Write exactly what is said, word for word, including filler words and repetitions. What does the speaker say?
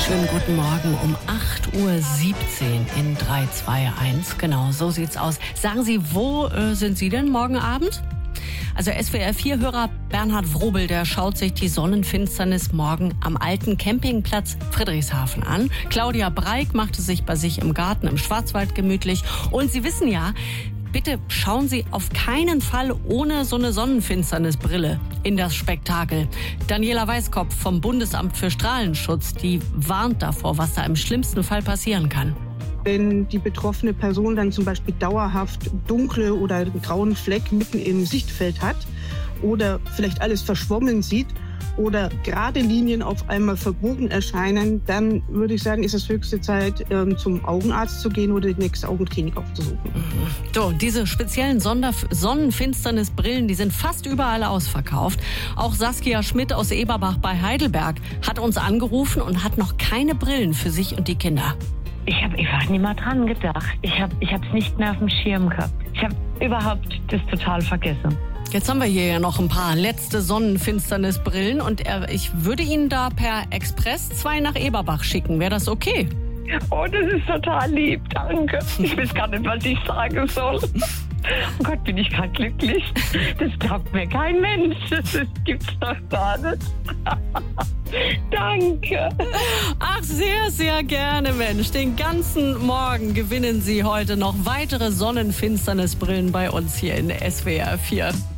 Schönen guten Morgen um acht Uhr siebzehn in drei zwei eins. Genau, so sieht's aus. Sagen Sie, wo äh, sind Sie denn morgen Abend? Also S W R vier Hörer Bernhard Wrobel, der schaut sich die Sonnenfinsternis morgen am alten Campingplatz Friedrichshafen an. Claudia Breik machte sich bei sich im Garten im Schwarzwald gemütlich. Und Sie wissen ja, bitte schauen Sie auf keinen Fall ohne so eine Sonnenfinsternisbrille in das Spektakel. Daniela Weißkopf vom Bundesamt für Strahlenschutz, die warnt davor, was da im schlimmsten Fall passieren kann. Wenn die betroffene Person dann zum Beispiel dauerhaft dunkle oder einen grauen Fleck mitten im Sichtfeld hat oder vielleicht alles verschwommen sieht oder gerade Linien auf einmal verbogen erscheinen, dann würde ich sagen, ist es höchste Zeit, zum Augenarzt zu gehen oder die nächste Augenklinik aufzusuchen. So, diese speziellen Sonder- Sonnenfinsternisbrillen, die sind fast überall ausverkauft. Auch Saskia Schmidt aus Eberbach bei Heidelberg hat uns angerufen und hat noch keine Brillen für sich und die Kinder. Ich habe einfach nicht mal dran gedacht. Ich habe ich es nicht mehr auf dem Schirm gehabt. Ich habe überhaupt das total vergessen. Jetzt haben wir hier ja noch ein paar letzte Sonnenfinsternisbrillen und äh, ich würde Ihnen da per Express zwei nach Eberbach schicken. Wäre das okay? Oh, das ist total lieb, danke. Ich weiß gar nicht, was ich sagen soll. Oh Gott, bin ich gerade glücklich. Das glaubt mir kein Mensch. Das gibt's doch gar nicht. Danke. Ach, sehr, sehr gerne, Mensch. Den ganzen Morgen gewinnen Sie heute noch weitere Sonnenfinsternisbrillen bei uns hier in S W R vier.